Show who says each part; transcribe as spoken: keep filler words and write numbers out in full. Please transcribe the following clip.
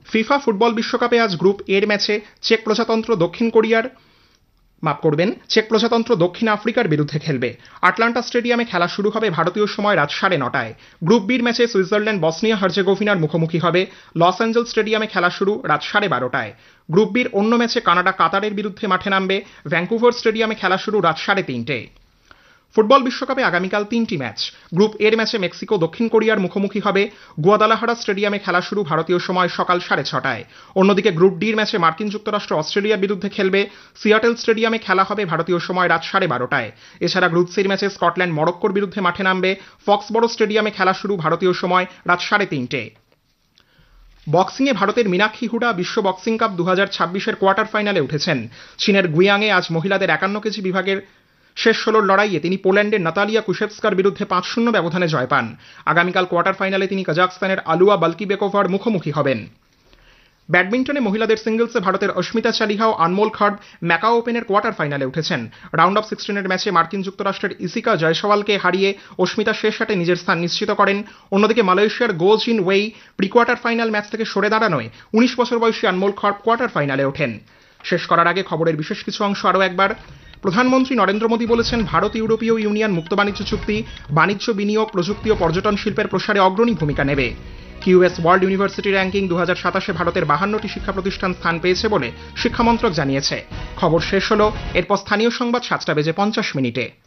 Speaker 1: FIFA football বিশ্বকাপে আজ group এর ম্যাচে চেক প্রজাতন্ত্র দক্ষিণ কোরিয়ার মাফ করবেন চেক প্রজাতন্ত্র দক্ষিণ আফ্রিকার বিরুদ্ধে খেলবে। আটলান্টা স্টেডিয়ামে খেলা শুরু হবে ভারতীয় সময় রাত সাড়ে নটায়। গ্রুপ বির ম্যাচে সুইজারল্যান্ড বসনিয়া হার্জেগোভিনার মুখোমুখি হবে। লস অ্যাঞ্জেলস স্টেডিয়ামে খেলা শুরু রাত সাড়ে বারোটায়। গ্রুপ বির অন্য ম্যাচে কানাডা কাতারের বিরুদ্ধে মাঠে নামবে। ভ্যাঙ্কুভার স্টেডিয়ামে খেলা শুরু রাত সাড়ে তিনটে। ফুটবল বিশ্বকাপে আগামীকাল তিনটি ম্যাচ। গ্রুপ এর ম্যাচে মেক্সিকো দক্ষিণ কোরিয়ার মুখোমুখি হবে। গুয়াদালাহারা স্টেডিয়ামে খেলা শুরু ভারতীয় সময় সকাল সাড়ে ছটায়। অন্যদিকে গ্রুপ ডির ম্যাচে মার্কিন যুক্তরাষ্ট্র অস্ট্রেলিয়ার বিরুদ্ধে খেলবে। সিয়াটেল স্টেডিয়ামে খেলা হবে ভারতীয় সময় রাত সাড়ে বারোটায়। এছাড়া গ্রুপ সির ম্যাচে স্কটল্যান্ড মরক্কোর বিরুদ্ধে মাঠে নামবে। ফক্সবরো স্টেডিয়ামে খেলা শুরু ভারতীয় সময় রাত সাড়ে তিনটে। বক্সিংয়ে ভারতের মীনাক্ষী হুডা বিশ্ব বক্সিং কাপ দু হাজার ছাব্বিশের কোয়ার্টার ফাইনালে উঠেছেন। চীনের গুয়াংয়ে আজ মহিলাদের একান্ন কেজি বিভাগের শেষ ষোলোর লড়াইয়ে তিনি পোল্যান্ডের নাতালিয়া কুশেভস্কার বিরুদ্ধে পাঁচ শূন্য ব্যবধানে জয় পান। আগামীকাল কোয়ার্টার ফাইনালে তিনি কাজাখস্তানের আলুয়া বালকিবেকোভার মুখোমুখি হবেন। ব্যাডমিন্টনে মহিলাদের সিঙ্গলসে ভারতের অস্মিতা চালিহা ও আনমোল খাড়ব ম্যাকাও ওপেনের কোয়ার্টার ফাইনালে উঠেছেন। রাউন্ড অফ সিক্সটিনের ম্যাচে মার্কিন যুক্তরাষ্ট্রের ইসিকা জয়সওয়ালকে হারিয়ে অস্মিতা শেষ আটে নিজের স্থান নিশ্চিত করেন। অন্যদিকে মালয়েশিয়ার গো জিন Wei pre quarter final match থেকে সরে দাঁড়ানোয় উনিশ বছর বয়সী আনমোল খাড়ব কোয়ার্টার ফাইনালে ওঠেন। শেষ করার আগে খবরের বিশেষ কিছু অংশ আরও একবার। প্রধানমন্ত্রী নরেন্দ্র মোদী বলেছেন, ভারত ইউরোপীয় ইউনিয়ন মুক্ত বাণিজ্য চুক্তি বাণিজ্য, বিনিয়োগ, প্রযুক্তি ও পর্যটন শিল্পের প্রসারে অগ্রণী ভূমিকা নেবে। কিউএস ওয়ার্ল্ড ইউনিভার্সিটি র্যাঙ্কিং দু হাজার সাতাশে ভারতের বাহান্নটি শিক্ষা প্রতিষ্ঠান স্থান পেয়েছে বলে শিক্ষামন্ত্রক জানিয়েছে। খবর শেষ হলো। এরপর স্থানীয় সংবাদ সাতটা বেজে পঞ্চাশ মিনিটে।